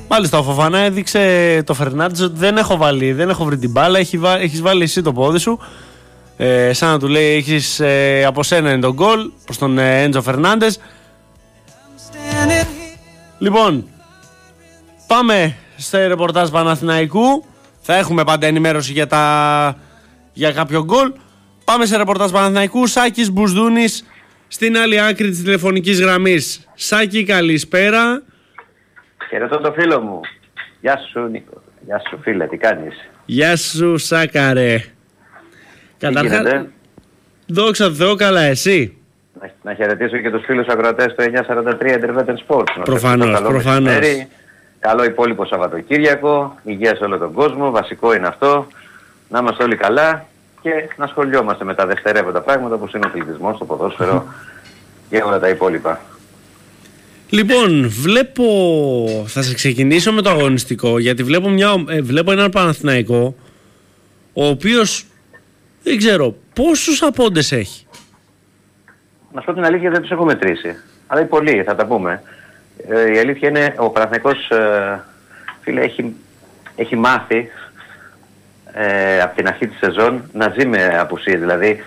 Μάλιστα, ο Φοφανά έδειξε το Φερνάντες ότι δεν έχω βρει την μπάλα, έχεις βάλει εσύ το πόδι σου. Σαν να του λέει, από σένα είναι το γκολ προς τον Έντζο Φερνάντες. Λοιπόν, πάμε στο ρεπορτάζ Παναθηναϊκού. Θα έχουμε πάντα ενημέρωση για κάποιο γκολ. Πάμε σε ρεπορτάζ Παναθηναϊκού. Σάκης Μπουσδούνης στην άλλη άκρη της τηλεφωνικής γραμμής. Σάκη, καλησπέρα. Χαιρετώ το φίλο μου. Γεια σου Νίκο. Γεια σου φίλε, τι κάνεις? Γεια σου Σάκαρε. Καταρχάς, δόξα τω Θεώ, καλά, εσύ? Να χαιρετήσω και τους φίλους ακροατές του 943 Interveter Sports. Προφανώς. Καλό υπόλοιπο Σαββατοκύριακο, υγεία σε όλο τον κόσμο, βασικό είναι αυτό. Να είμαστε όλοι καλά και να ασχολιόμαστε με τα δευτερεύοντα πράγματα όπως είναι ο αθλητισμός, το ποδόσφαιρο και όλα τα υπόλοιπα. Λοιπόν, θα σε ξεκινήσω με το αγωνιστικό, γιατί βλέπω έναν Παναθηναϊκό ο οποίος δεν ξέρω πόσους απόντες έχει. Να σου πω την αλήθεια, δεν τους έχω μετρήσει, αλλά πολλοί, θα τα πούμε. Η αλήθεια είναι, ο Παναθηναϊκός, φίλε, έχει μάθει από την αρχή της σεζόν να ζει με απουσίες. Δηλαδή,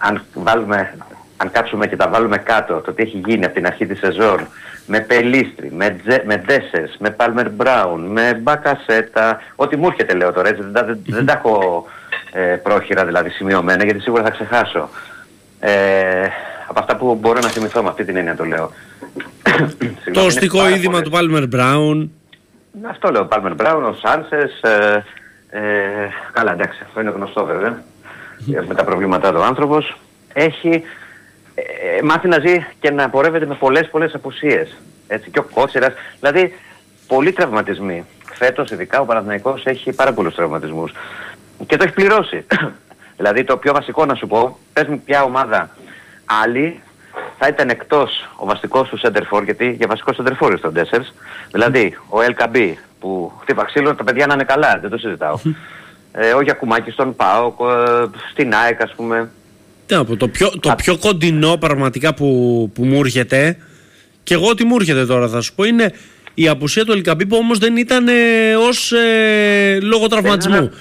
αν κάτσουμε και τα βάλουμε κάτω, το τι έχει γίνει από την αρχή της σεζόν, με Πελίστρι, με Ντέσες, με Πάλμερ Μπράουν, με Μπακασέτα, ό,τι μου έρχεται λέω τώρα, έτσι, δεν τα έχω πρόχειρα δηλαδή σημειωμένα, γιατί σίγουρα θα ξεχάσω. Από αυτά που μπορώ να θυμηθώ, με αυτή την έννοια το λέω. Το οστικό είδημα του Πάλμερ Μπράουν. Αυτό λέω, Πάλμερ Μπράουν, ο Σάνσες, καλά εντάξει, αυτό είναι γνωστό βέβαια, με τα προβλήματά του ο άνθρωπος. Έχει μάθει να ζει και να πορεύεται με πολλές απουσίες. Έτσι, και ο Κότσιρας, δηλαδή πολλοί τραυματισμοί. Φέτος ειδικά ο Παναθηναϊκός έχει πάρα πολλούς τραυματισμούς και το έχει πληρώσει. Δηλαδή το πιο βασικό να σου πω, πες μου ποια ομάδα άλλη θα ήταν εκτός ο βασικός του center for, γιατί για βασικό center for είναι στον Ντέσσερς, δηλαδή ο LKB που χτύπα ξύλο, τα παιδιά να είναι καλά, δεν το συζητάω. Ο Γιακουμάκης στον ΠΑΟΚ, στην ΑΕΚ ας πούμε. Το πιο κοντινό πραγματικά που μου έρχεται, και εγώ τι μου έρχεται τώρα θα σου πω, είναι η απουσία του Ελκαμπή, που όμως δεν ήταν λόγω τραυματισμού.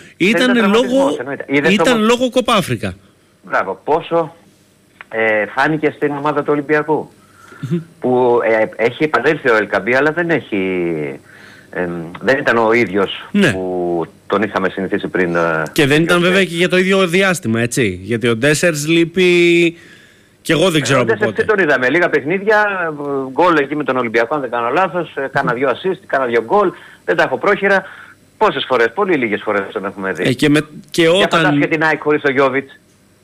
Ήταν λόγω Κοπα Αφρικα. Μπράβο, πόσο φάνηκε στην ομάδα του Ολυμπιακού. Που έχει επανέλθει ο Ελκαμπή, αλλά δεν ήταν ο ίδιος που τον είχαμε συνηθίσει πριν. Και δεν ήταν βέβαια και για το ίδιο διάστημα, έτσι. Γιατί ο Ντέσσερς λείπει και εγώ δεν ξέρω από πότε. Δεν τον είδαμε. Λίγα παιχνίδια, γκολ εκεί με τον Ολυμπιακό, αν δεν κάνω λάθος. Κάνα 2 assist, κάνα 2 γκολ. Δεν τα έχω πρόχειρα. Πόσες φορές, πολύ λίγες φορές τον έχουμε δει. Και όταν... Για την ΑΕΚ χωρίς τον Γιώβιτς.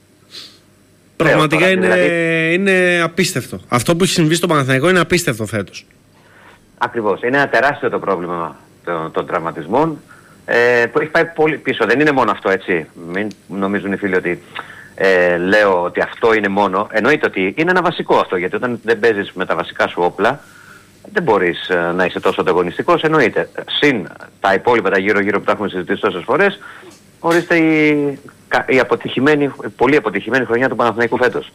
Πραγματικά είναι απίστευτο. Αυτό που έχει συμβεί στο Παναθηναϊκό είναι απίστευτο φέτος. Ακριβώς. Είναι ένα τεράστιο το πρόβλημα των τραυματισμών που έχει πάει πολύ πίσω. Δεν είναι μόνο αυτό, έτσι. Μην νομίζουν οι φίλοι ότι λέω ότι αυτό είναι μόνο. Εννοείται ότι είναι ένα βασικό αυτό, γιατί όταν δεν παίζεις με τα βασικά σου όπλα δεν μπορείς να είσαι τόσο ανταγωνιστικός, εννοείται. Συν τα υπόλοιπα τα γύρω-γύρω που τα έχουμε συζητήσει τόσες φορές, ορίστε η πολύ αποτυχημένη χρονιά του Παναθηναϊκού φέτος.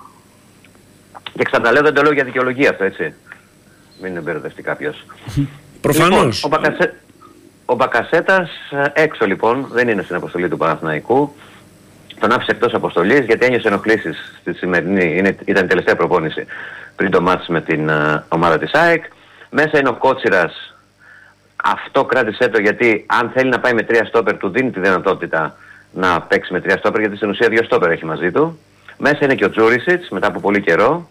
Και ξαναλέω, δεν το λέω για δικαιολογία αυτό, έτσι. Μην εμπερδευτεί κάποιος. Προφανώς. Λοιπόν, ο Μπακασέτας έξω λοιπόν, δεν είναι στην αποστολή του Παναθηναϊκού. Τον άφησε εκτός αποστολής γιατί ένιωσε ενοχλήσεις στη σημερινή, ήταν η τελευταία προπόνηση πριν το μάτς με την ομάδα της ΑΕΚ. Μέσα είναι ο Κότσιρας, αυτό κράτησέ το, γιατί αν θέλει να πάει με 3 στόπερ του δίνει τη δυνατότητα να παίξει με 3 στόπερ, γιατί στην ουσία 2 στόπερ έχει μαζί του. Μέσα είναι και ο Τζούρισιτς μετά από πολύ καιρό.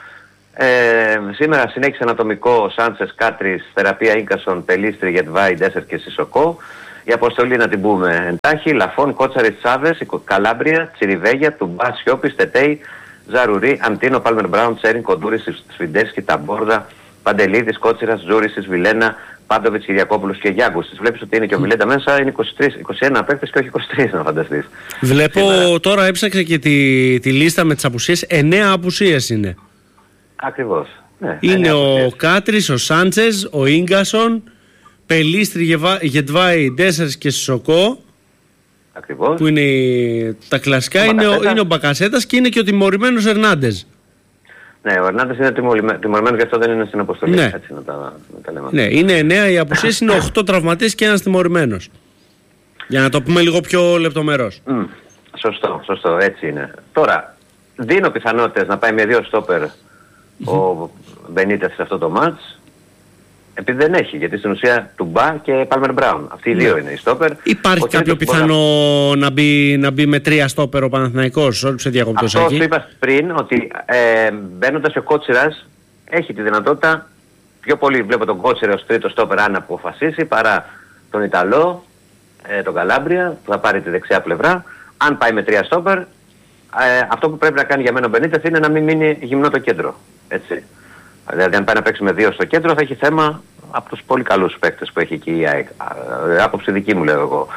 Σήμερα συνέχισε ανατομικό Σάντσες, Κάτρις, θεραπεία Ίγκασον, Πελίστρι, Γετβάη, Ντέσερ και Σισοκό. Η αποστολή να την πούμε εντάχει: Λαφών, Κότσαρης, Τσάβες, Καλάμπρια, Τσιριβέγια, Τουμπά, Σιώπης, Τετέι, Ζαρουρί, Αντίνο, Πάλμερ Μπράουν, Τσέριν, Κοντούρης, Σφιντέσκι, Ταμπόρδα, Παντελίδης, Κότσιρας, Τζούρισης, Βιλένα, Πάντοβιτς, Κυριακόπουλος και Γιάγκους. Τις βλέπεις ότι είναι και ο Βιλέντα μέσα, είναι 21 παίκτες και όχι 23, να φανταστείς. Βλέπω τώρα, έψαξα και τη λίστα με τις απουσίες, 9 απουσίες είναι. Ακριβώς. Ναι, είναι ο Κάτρις, ο Σάντσες, ο Ίγκασον, Πελίστρι, Γετβάη, Ντέσσερς και Σισοκό. Ακριβώς. Που είναι τα κλασικά. Είναι ο Μπακασέτας και είναι και ο τιμωρημένος Ερνάντες. Ναι, ο Ερνάντες είναι τιμωρημένος, γι' αυτό δεν είναι στην αποστολή. Ναι. Έτσι να τα λέμε. Ναι, είναι 9 οι απουσίες, είναι 8 τραυματίες και ένας τιμωρημένος. Για να το πούμε λίγο πιο λεπτομερώς. Σωστό, έτσι είναι. Τώρα, δίνω πιθανότητες να πάει με 2 στόπερ ο Μπενίτες σε αυτό το μάτς, επειδή δεν έχει, γιατί στην ουσία Τουμπά και Πάλμερ Μπράουν. Αυτοί οι δύο είναι οι στόπερ. Υπάρχει κάποιο πιθανό να μπει με 3 στόπερ ο Παναθηναϊκός? Αυτό σου είπα πριν, ότι μπαίνοντας ο Κότσιρας έχει τη δυνατότητα, πιο πολύ βλέπω τον Κότσιρα ως τρίτο στόπερ αν αποφασίσει, παρά τον Ιταλό, τον Καλάμπρια, που θα πάρει τη δεξιά πλευρά. Αν πάει με 3 στόπερ, αυτό που πρέπει να κάνει για μένα ο Μπενίτες είναι να μην μείνει γυμνό το κέντρο. Έτσι. Δηλαδή αν πάει να παίξει με 2 στο κέντρο θα έχει θέμα από τους πολύ καλούς παίκτες που έχει εκεί η ΑΕΚ. Άποψη δική μου λέω εγώ.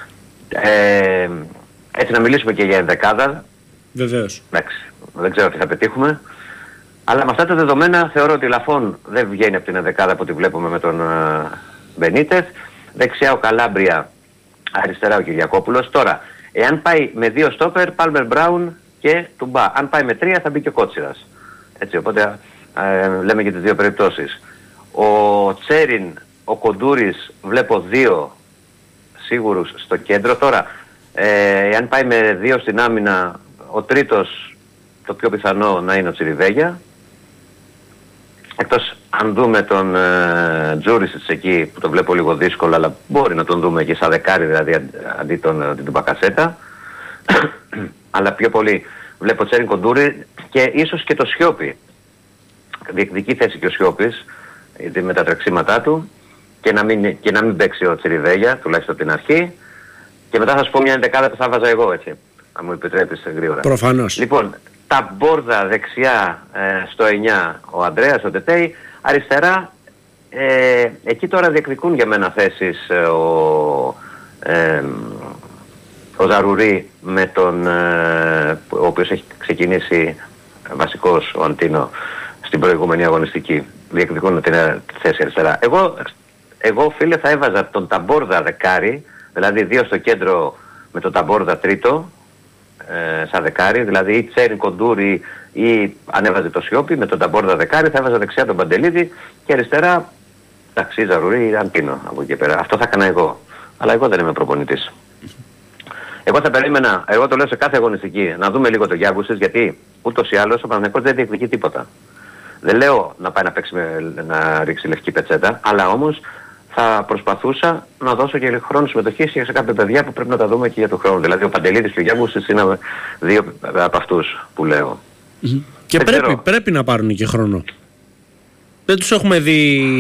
Έτσι να μιλήσουμε και για ενδεκάδα. Βεβαίως. Εντάξει, δεν ξέρω τι θα πετύχουμε. Αλλά με αυτά τα δεδομένα θεωρώ ότι η Λαφών δεν βγαίνει από την ενδεκάδα που τη βλέπουμε με τον Μπενίτες. Δεξιά ο Καλάμπρια, αριστερά ο Κυριακόπουλος. Τώρα, εάν πάει με 2 στόπερ, Πάλμερ Μπράουν και Τουμπά. Αν πάει με 3 θα μπει και ο Κότσιρας. Έτσι, οπότε λέμε και τις δύο περιπτώσεις. Ο Τσέριν, ο Κοντούρης βλέπω 2 σίγουρους στο κέντρο. Τώρα, εάν πάει με 2 στην άμυνα, ο τρίτος το πιο πιθανό να είναι ο Τσιριβέγια. Εκτός αν δούμε τον Τζούρισιτς εκεί που το βλέπω λίγο δύσκολο, αλλά μπορεί να τον δούμε και σαν δεκάρι, δηλαδή αντί τον Μπακασέτα. Αλλά πιο πολύ βλέπω Τσέριν, Κοντούρη και ίσως και το Σιώπη. Διεκδική θέση και ο Σιώπης με τα τρεξίματά του και να μην παίξει ο Τσιριβέγια, τουλάχιστον από την αρχή. Και μετά θα σου πω μια ενδεκάδα που θα βάζα εγώ, έτσι, αν μου επιτρέπεις γρήγορα. Προφανώς. Λοιπόν, τα μπόρδα δεξιά στο 9 ο Ανδρέας, ο Τετέι, αριστερά εκεί τώρα διεκδικούν για μένα θέσεις ο Ζαρουρί με τον ο οποίος έχει ξεκινήσει βασικός, ο Αντίνο, στην προηγούμενη αγωνιστική. Διεκδικούν τη θέση αριστερά. Εγώ φίλε θα έβαζα τον Ταμπόρδα δεκάρι, δηλαδή 2 στο κέντρο με τον Ταμπόρδα τρίτο, σαν δεκάρι, δηλαδή ή Τσέριν, Κοντούρη ή αν έβαζε το Σιώπη με τον Ταμπόρδα δεκάρι, θα έβαζα δεξιά τον Παντελίδη και αριστερά εντάξει, Ζαρουρί ή Αντίνο από εκεί πέρα. Αυτό θα έκανα εγώ. Αλλά εγώ δεν είμαι προπονητής. Εγώ θα περίμενα, εγώ το λέω σε κάθε αγωνιστική, να δούμε λίγο το Γιάνγκουσης, γιατί ούτως ή άλλως ο Παναθηναϊκός δεν διεκδικεί τίποτα. Δεν λέω να πάει να παίξει να ρίξει λευκή πετσέτα, αλλά όμως θα προσπαθούσα να δώσω και χρόνο συμμετοχής σε κάποια παιδιά που πρέπει να τα δούμε και για τον χρόνο. Δηλαδή ο Παντελίδης και ο Γιάνγκουσης είναι 2 από αυτούς που λέω. Και πρέπει να πάρουν και χρόνο. Δεν τους έχουμε δει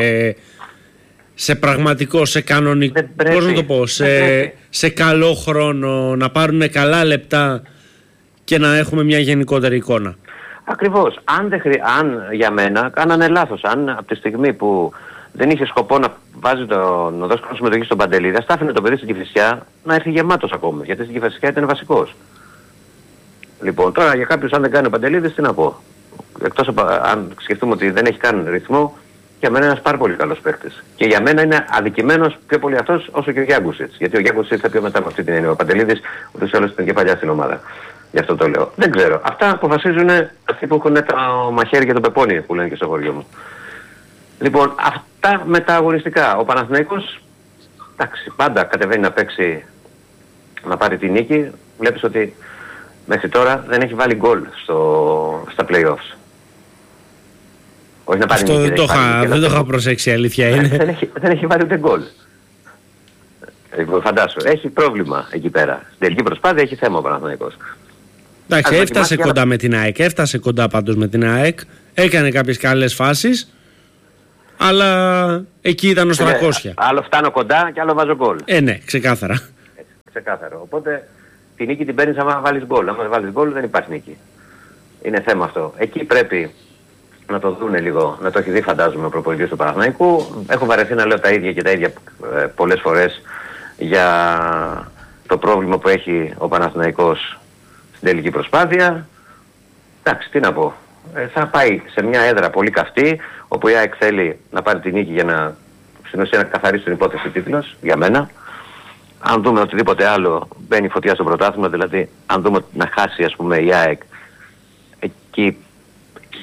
σε πραγματικό, σε κανονικό, πώς να το πω, σε καλό χρόνο, να πάρουν καλά λεπτά και να έχουμε μια γενικότερη εικόνα. Ακριβώς. Αν για μένα κάνανε λάθος, αν από τη στιγμή που δεν είχε σκοπό να βάζει να δώσει χρόνο συμμετοχή στον Παντελίδη, ας τα άφηνε το παιδί στην Κηφισιά να έρθει γεμάτος ακόμα, γιατί στην Κηφισιά ήταν βασικός. Λοιπόν, τώρα για κάποιους αν δεν κάνει ο Παντελίδης, τι να πω. Εκτός από αν σκεφτούμε ότι δεν έχει καν ρυθμό, για μένα είναι ένας πάρα πολύ καλός παίκτης. Και για μένα είναι αδικημένος πιο πολύ αυτός όσο και ο Γιάνγκουσιτς. Γιατί ο Γιάνγκουσιτς ήρθε πιο μετά από αυτή την έννοια. Ο Παντελίδης ούτως ή άλλως ήταν και παλιά στην ομάδα. Γι' αυτό το λέω. Δεν ξέρω. Αυτά αποφασίζουν αυτοί που έχουν τα μαχαίρι και το πεπόνι που λένε και στο χωριό μου. Λοιπόν, αυτά με τα αγωνιστικά. Ο Παναθηναϊκός, εντάξει, πάντα κατεβαίνει να παίξει, να πάρει τη νίκη. Βλέπεις ότι μέχρι τώρα δεν έχει βάλει γκολ στα play-offs. Όχι να πάρει αυτό νίκη, δεν το είχα προσέξει, η αλήθεια είναι. Δεν έχει βάλει ούτε γκολ. Φαντάσου, έχει πρόβλημα εκεί πέρα. Στην τελική προσπάθεια έχει θέμα ο Παναθηναϊκός. Εντάξει, έφτασε κοντά με την ΑΕΚ, έφτασε κοντά πάντως με την ΑΕΚ, έκανε κάποιες καλές φάσεις, αλλά εκεί ήταν ως 300. Άλλο φτάνω κοντά και άλλο βάζω γκολ. Ναι, ξεκάθαρα. Ξεκάθαρο. Οπότε τη νίκη την παίρνεις άμα βάλεις γκολ. Άμα δεν βάλεις γκολ δεν υπάρχει νίκη. Είναι θέμα αυτό. Εκεί πρέπει να το δούνε λίγο, να το έχει δει φαντάζομαι ο προπονητής του Παναθηναϊκού. Έχω βαρεθεί να λέω τα ίδια και τα ίδια πολλές φορές για το πρόβλημα που έχει ο Παναθηναϊκός στην τελική προσπάθεια. Εντάξει, τι να πω. Θα πάει σε μια έδρα πολύ καυτή, όπου η ΑΕΚ θέλει να πάρει την νίκη για να στην ουσία να καθαρίσει την υπόθεση τίτλος, για μένα. Αν δούμε οτιδήποτε άλλο, μπαίνει φωτιά στο πρωτάθλημα, δηλαδή αν δούμε να χάσει ας πούμε η ΑΕΚ, εκεί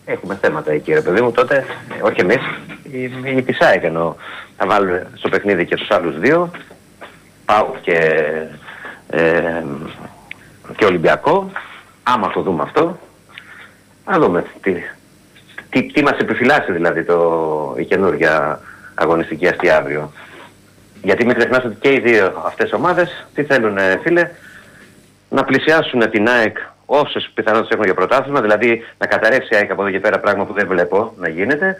έχουμε θέματα εκεί, ρε παιδί μου. Τότε, όχι εμείς, η ΠΣΑΕΚ εννοώ. Θα βάλουμε στο παιχνίδι και τους άλλους δύο, ΠΑΟΚ και Ολυμπιακό. Άμα το δούμε αυτό, να δούμε τι μας επιφυλάσσει δηλαδή η καινούργια αγωνιστική αστεία αύριο. Γιατί μην ξεχνάς ότι και οι δύο αυτές ομάδες τι θέλουν, φίλε, να πλησιάσουν την ΑΕΚ όσες πιθανότητες έχουν για πρωτάθλημα, δηλαδή να καταρρεύσει η ΑΕΚ από εδώ και πέρα, πράγμα που δεν βλέπω να γίνεται.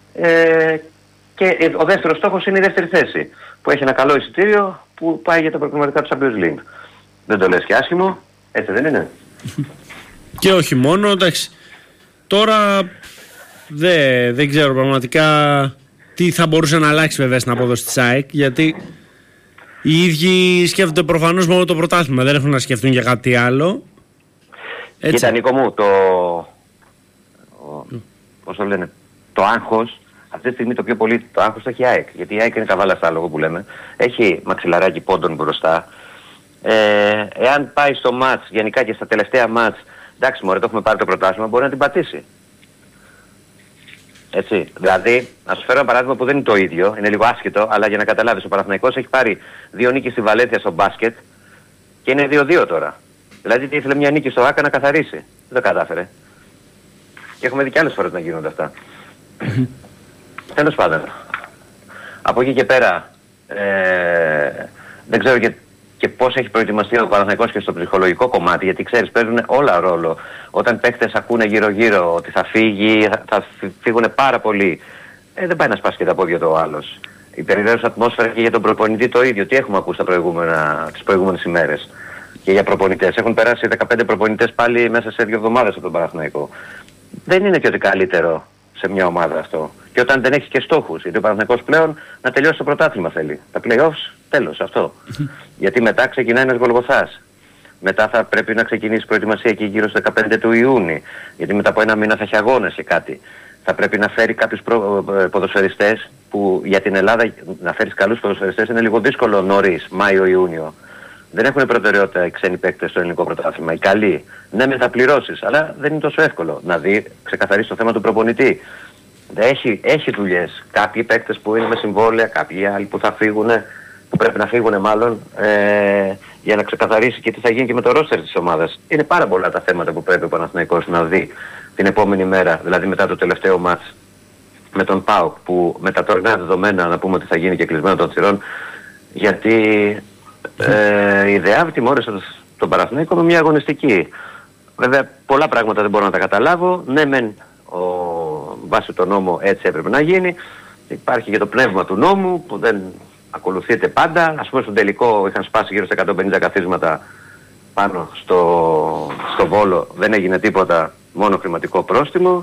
Και ο δεύτερος στόχος είναι η δεύτερη θέση, που έχει ένα καλό εισιτήριο που πάει για τα προκριματικά του Champions League. Δεν το λες και άσχημο, έτσι δεν είναι? Και όχι μόνο, εντάξει. Τώρα δεν ξέρω πραγματικά τι θα μπορούσε να αλλάξει βέβαια στην απόδοση της ΑΕΚ, γιατί οι ίδιοι σκέφτονται προφανώς μόνο το πρωτάθλημα, δεν έχουν να σκεφτούν για κάτι άλλο. Κοίτα Νίκο μου, πώς το λένε, το άγχος, αυτή τη στιγμή το πιο πολύ το άγχος το έχει η ΑΕΚ, γιατί η ΑΕΚ είναι καβάλα στα λόγο που λέμε, έχει μαξιλαράκι πόντων μπροστά. Εάν πάει στο μάτς, γενικά και στα τελευταία μάτς, εντάξει μωρέ, το έχουμε πάρει το πρωτάθλημα, μπορεί να την πατήσει. Έτσι, δηλαδή, να σου φέρω ένα παράδειγμα που δεν είναι το ίδιο, είναι λίγο άσχετο, αλλά για να καταλάβεις, ο Παναθηναϊκός έχει πάρει 2 νίκες στη Βαλένθια στο μπάσκετ και είναι 2-2 τώρα. Δηλαδή, ήθελε μια νίκη στο ΆΚΑ να καθαρίσει. Δεν το κατάφερε. Και έχουμε δει και άλλες φορές να γίνονται αυτά. Τέλος πάντων. Από εκεί και πέρα, δεν ξέρω και πώς έχει προετοιμαστεί ο Παναθηναϊκός και στο ψυχολογικό κομμάτι, γιατί ξέρεις παίζουν όλα ρόλο. Όταν παίκτες ακούνε γύρω-γύρω ότι θα φύγει, θα φύγουν πάρα πολλοί. Δεν πάει να σπάσει και τα πόδια του ο άλλος. Η περιβέρουσα ατμόσφαιρα και για τον προπονητή το ίδιο. Τι έχουμε ακούσει τις προηγούμενες ημέρες. Και για προπονητές. Έχουν περάσει 15 προπονητές πάλι μέσα σε 2 εβδομάδες από τον Παναθηναϊκό. Δεν είναι και ότι καλύτερο σε μια ομάδα αυτό. Και όταν δεν έχει και στόχους. Γιατί ο Παναθηναϊκός πλέον να τελειώσει το πρωτάθλημα θέλει. Τα play-offs, τέλος αυτό. Γιατί μετά ξεκινάει ένας Γολγοθάς. Μετά θα πρέπει να ξεκινήσει προετοιμασία εκεί γύρω στις 15 του Ιούνιου. Γιατί μετά από ένα μήνα θα έχει αγώνες και κάτι. Θα πρέπει να φέρει κάποιους ποδοσφαιριστές που για την Ελλάδα να φέρεις καλούς ποδοσφαιριστές είναι λίγο δύσκολο νωρίς, Μάιο-Ιούνιο. Δεν έχουν προτεραιότητα οι ξένοι παίκτες στο ελληνικό πρωτάθλημα. Οι καλοί. Ναι, με θα πληρώσεις, αλλά δεν είναι τόσο εύκολο να ξεκαθαρίσει το θέμα του προπονητή. Έχει δουλειές. Κάποιοι παίκτες που είναι με συμβόλαια, κάποιοι άλλοι που θα φύγουν, που πρέπει να φύγουν μάλλον, για να ξεκαθαρίσει και τι θα γίνει και με το ρόστερ της ομάδας. Είναι πάρα πολλά τα θέματα που πρέπει ο Παναθηναϊκός να δει την επόμενη μέρα, δηλαδή μετά το τελευταίο μάτς με τον ΠΑΟΚ, που με τα τωρινά δεδομένα να πούμε ότι θα γίνει και κλεισμένο των θυρών, γιατί η ΔΕΑΒ τιμώρησε τον Παναθηναϊκό με μια αγωνιστική. Βέβαια πολλά πράγματα δεν μπορώ να τα καταλάβω. Ναι μεν βάσει το νόμο έτσι έπρεπε να γίνει. Υπάρχει και το πνεύμα του νόμου που δεν ακολουθείται πάντα. Ας πούμε στον τελικό είχαν σπάσει γύρω στα 150 καθίσματα πάνω στο Βόλο. Δεν έγινε τίποτα, μόνο χρηματικό πρόστιμο.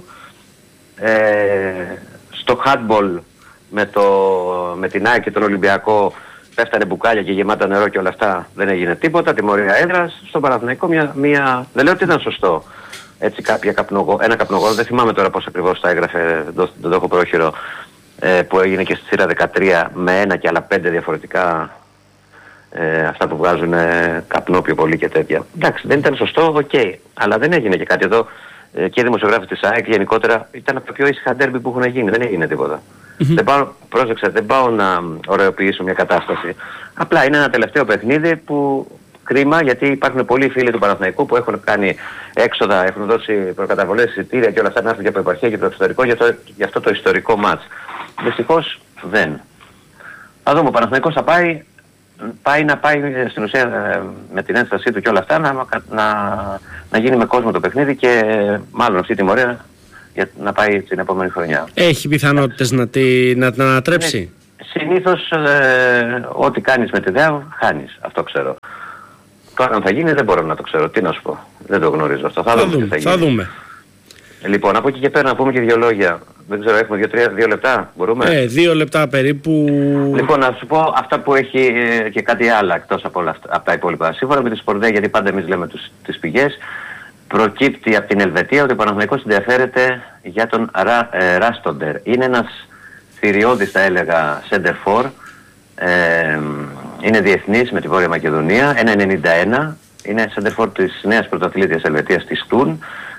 Στο handball με την ΑΕΚ και τον Ολυμπιακό πέφτανε μπουκάλια και γεμάτα νερό και όλα αυτά, δεν έγινε τίποτα. Τιμωρία έδρας. Στον Παναθηναϊκό δεν λέω ότι ήταν σωστό. Έτσι ένα καπνογόνο, δεν θυμάμαι τώρα πώς ακριβώς τα έγραφε, δεν το έχω πρόχειρο, που έγινε και στη σειρά 13 με 1 και άλλα 5 διαφορετικά, αυτά που βγάζουν καπνό πιο πολύ και τέτοια. Εντάξει, δεν ήταν σωστό, οκ, αλλά δεν έγινε και κάτι εδώ. Και οι δημοσιογράφοι της ΑΕΚ γενικότερα ήταν από τα πιο ήσυχα ντέρμπι που έχουν γίνει, δεν έγινε τίποτα. Δεν πάω να ωρεοποιήσω μια κατάσταση. Απλά είναι ένα τελευταίο παιχνίδι που κρίμα, γιατί υπάρχουν πολλοί φίλοι του Παναθηναϊκού που έχουν κάνει έξοδα, έχουν δώσει προκαταβολές, εισιτήρια και όλα αυτά να έρθουν και από επαρχία και από το εξωτερικό για αυτό το ιστορικό μάτς. Δυστυχώς δεν. Θα δούμε, ο Παναθηναϊκός θα πάει να πάει στην ουσία με την ένστασή του και όλα αυτά να γίνει με κόσμο το παιχνίδι και μάλλον αυτή τη τιμωρία για να πάει την επόμενη χρονιά. Έχει πιθανότητες να την ανατρέψει? Συνήθως ό,τι κάνεις με τη ΔΕΑΒ χάνεις, αυτό ξέρω. Τώρα αν θα γίνει δεν μπορώ να το ξέρω, τι να σου πω, δεν το γνωρίζω αυτό, θα δούμε. Λοιπόν, από εκεί και πέρα να πούμε και 2 λόγια. Δεν ξέρω, έχουμε 2 λεπτά, μπορούμε? 2 λεπτά περίπου. Λοιπόν, να σου πω αυτά που έχει και κάτι άλλο εκτός από όλα αυτά, από τα υπόλοιπα. Σύμφωνα με τη Σπορδέ, γιατί πάντα εμείς λέμε τις πηγές, προκύπτει από την Ελβετία ότι ο Παναθηναϊκός ενδιαφέρεται για τον Ράστοντερ. Είναι ένας θηριώδης, θα έλεγα, center for. Είναι διεθνής με τη Βόρεια Μακεδονία, 1,91. Είναι center for της νέας πρωταθλήτριας Ελβετίας, της Τούν.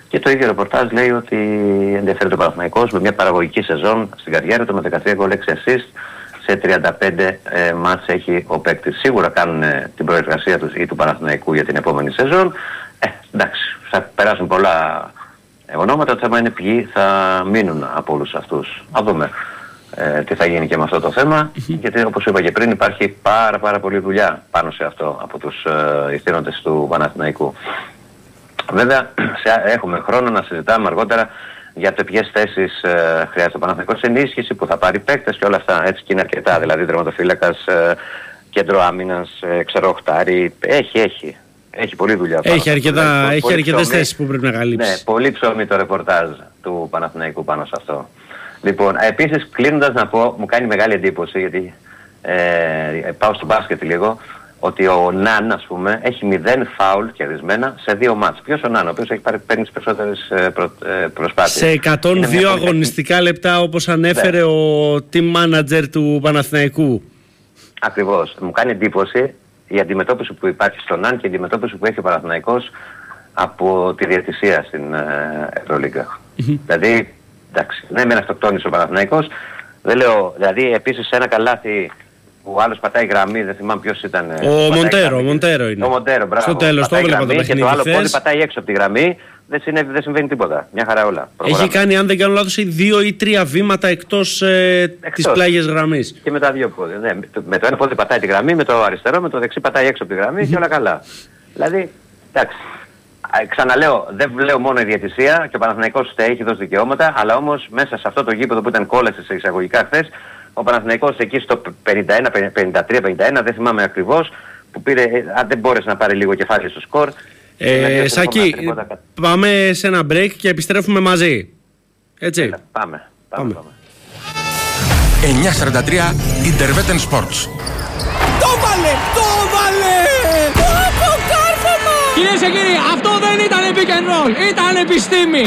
Και το ίδιο ρεπορτάζ λέει ότι ενδιαφέρεται ο Παναθηναϊκός με μια παραγωγική σεζόν στην καριέρα του με 13 γκολ 6 assist σε 35 μάτς έχει ο παίκτης. Σίγουρα κάνουν την προεργασία τους ή του Παναθηναϊκού για την επόμενη σεζόν. Εντάξει, θα περάσουν πολλά ονόματα, το θέμα είναι ποιοι θα μείνουν από όλους αυτούς. Να δούμε τι θα γίνει και με αυτό το θέμα, γιατί όπως είπα και πριν υπάρχει πάρα πολλή δουλειά πάνω σε αυτό από τους ηθήνοντες του Παναθηναϊκού. Βέβαια έχουμε χρόνο να συζητάμε αργότερα για το ποιες θέσεις χρειάζεται ο Παναθηναϊκός ενίσχυση, που θα πάρει παίκτες και όλα αυτά, έτσι και είναι αρκετά, δηλαδή τερματοφύλακας, κέντρο άμυνας, οχτάρι, έχει πολλή δουλειά. Έχει αρκετές θέσεις που πρέπει να καλύψει. Ναι, πολύ ψωμί το ρεπορτάζ του Παναθηναϊκού πάνω σε αυτό. Λοιπόν, επίσης κλείνοντας να πω, μου κάνει μεγάλη εντύπωση, γιατί πάω στο μπάσκετ λίγο, ότι ο Ναν, ας πούμε, έχει 0 φάουλ κερδισμένα σε 2 μάτς. Ποιος ο Ναν, ο οποίος έχει παίρνει τις περισσότερες προσπάθειες. Σε 102 αγωνιστικά λεπτά, όπως ανέφερε ο team manager του Παναθηναϊκού. Ακριβώς. Μου κάνει εντύπωση η αντιμετώπιση που υπάρχει στον Ναν και η αντιμετώπιση που έχει ο Παναθηναϊκός από τη διαιτησία στην Ευρωλίγκα. Δηλαδή, εντάξει, ναι, μεν αυτοκτόνησε ο Παναθηναϊκός. Δεν λέω, δηλαδή, επίσης ένα καλάθι που ο άλλος πατάει γραμμή, δεν θυμάμαι ποιος ήταν. Ο Μοντέρο είναι. Ο Μοντέρο, μπράβο. Στο τέλος, το έβλεπα το παιχνίδι. Και το άλλο πόδι πατάει έξω από τη γραμμή, δεν συμβαίνει τίποτα. Μια χαρά όλα. Έχει κάνει, αν δεν κάνω λάθος, 2 ή 3 βήματα εκτός της πλάγιας γραμμής. Και με τα δύο πόδια. Ναι, με το ένα πόδι πατάει τη γραμμή, με το αριστερό, με το δεξί πατάει έξω από τη γραμμή και όλα καλά. Δηλαδή, εντάξει. Ξαναλέω, δεν λέω μόνο η διαιτησία και ο Παναθηναϊκός έχει δώσει δικαιώματα, αλλά όμως μέσα σε αυτό το γήπεδο που ήταν κόλαση σε εισαγωγικά χθες, ο Παναθηναϊκός εκεί στο 53-51, δεν θυμάμαι ακριβώς, που πήρε, αν δεν μπόρεσε να πάρει λίγο κεφάλι στο σκορ. Σάκη, πάμε σε ένα break και επιστρέφουμε μαζί. Έτσι. Πάμε. 9:43 Interwetten Sports. Το βάλε! Κυρίες και κύριοι, αυτό δεν ήταν pick and roll, ήταν επιστήμη.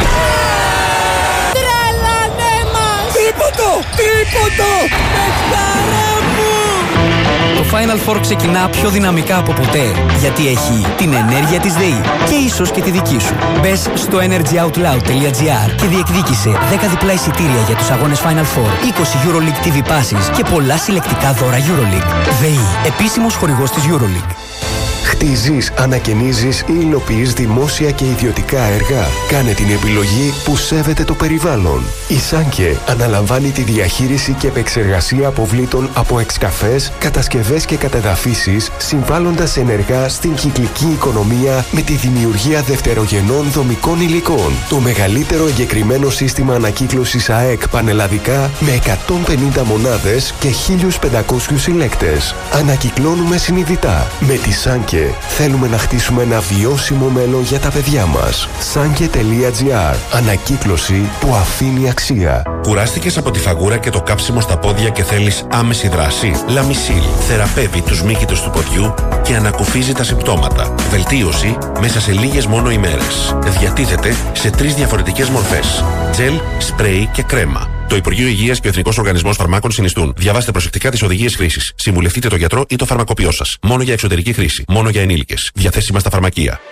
Τρελανέ μας! Τίποτο! Παιχτάρα μου! Το Final Four ξεκινά πιο δυναμικά από ποτέ, γιατί έχει την ενέργεια της ΔΕΗ και ίσως και τη δική σου. Μπες στο energyoutloud.gr και διεκδίκησε 10 διπλά εισιτήρια για τους αγώνες Final Four, 20 EuroLeague TV passes και πολλά συλλεκτικά δώρα EuroLeague. ΔΕΗ, επίσημος χορηγός της EuroLeague. Χτίζεις, ανακαινίζεις ή υλοποιείς δημόσια και ιδιωτικά έργα. Κάνε την επιλογή που σέβεται το περιβάλλον. Η Σάνκε αναλαμβάνει τη διαχείριση και επεξεργασία αποβλήτων από εξκαφές, κατασκευές και κατεδαφίσεις, συμβάλλοντας ενεργά στην κυκλική οικονομία με τη δημιουργία δευτερογενών δομικών υλικών. Το μεγαλύτερο εγκεκριμένο σύστημα ανακύκλωσης ΑΕΚ πανελλαδικά με 150 μονάδες και 1.500 συλλέκτες. Ανακυκλώνουμε συνειδητά. Με τη Σάνκε θέλουμε να χτίσουμε ένα βιώσιμο μέλλον για τα παιδιά μας. Sanke.gr. Ανακύκλωση που αφήνει αξία. Κουράστηκες από τη φαγούρα και το κάψιμο στα πόδια και θέλεις άμεση δράση? Λαμισίλ θεραπεύει τους μύκητους του ποδιού και ανακουφίζει τα συμπτώματα. Βελτίωση μέσα σε λίγες μόνο ημέρες. Διατίθεται σε 3 διαφορετικές μορφές: τζελ, σπρέι και κρέμα. Το Υπουργείο Υγείας και ο Εθνικός Οργανισμός Φαρμάκων συνιστούν. Διαβάστε προσεκτικά τις οδηγίες χρήσης. Συμβουλευτείτε τον γιατρό ή το φαρμακοποιό σας. Μόνο για εξωτερική χρήση. Μόνο για ενήλικες. Διαθέσιμα στα φαρμακεία.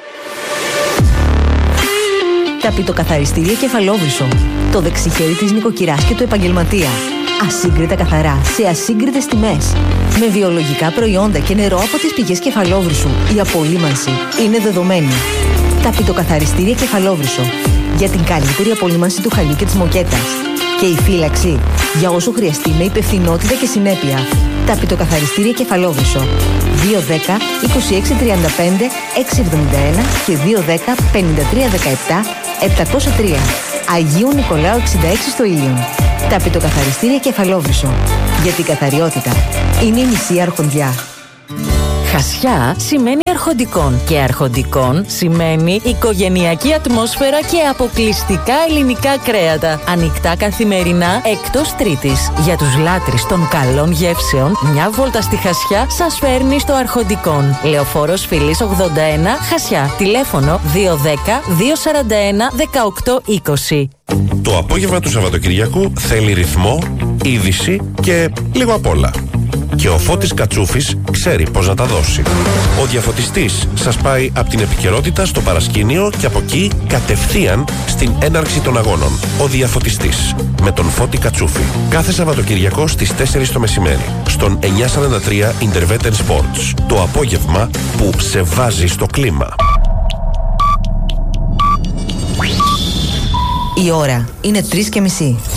Ταπητοκαθαριστήρια Κεφαλόβρυσο. Το δεξιχέρι της νοικοκυράς και του επαγγελματία. Ασύγκριτα καθαρά, σε ασύγκριτες τιμές. Με βιολογικά προϊόντα και νερό από τις πηγές Κεφαλόβρυσου. Η απολύμανση είναι δεδομένη. Ταπητοκαθαριστήρια Κεφαλόβρυσο. Για την καλύτερη απολύμανση του χαλιού και της μοκέτας. Και η φύλαξη για όσο χρειαστεί με υπευθυνότητα και συνέπεια. Ταπητοκαθαριστήρια Κεφαλόβρυσο. 210 2635 671 και 210 5317 703. Αγίου Νικολάου 66 στο Ήλιον. Ταπητοκαθαριστήρια Κεφαλόβρυσο. Για την καθαριότητα είναι η μισή αρχοντιά. Χασιά σημαίνει αρχοντικών και αρχοντικών σημαίνει οικογενειακή ατμόσφαιρα και αποκλειστικά ελληνικά κρέατα. Ανοιχτά καθημερινά εκτός Τρίτης. Για τους λάτρεις των καλών γεύσεων, μια βόλτα στη Χασιά σας φέρνει στο Αρχοντικών. Λεωφόρος Φιλής 81, Χασιά. Τηλέφωνο 210 241 1820. Το απόγευμα του Σαββατοκυριακού θέλει ρυθμό, είδηση και λίγο απ' όλα. Και ο Φώτης Κατσούφης ξέρει πώς να τα δώσει. Ο διαφωτιστής σας πάει από την επικαιρότητα στο παρασκήνιο και από εκεί κατευθείαν στην έναρξη των αγώνων. Ο διαφωτιστής με τον Φώτη Κατσούφη. Κάθε Σαββατοκυριακό στις 4 το μεσημέρι στον 943 Interveter Sports. Το απόγευμα που σε βάζει στο κλίμα. Η ώρα είναι 3:30.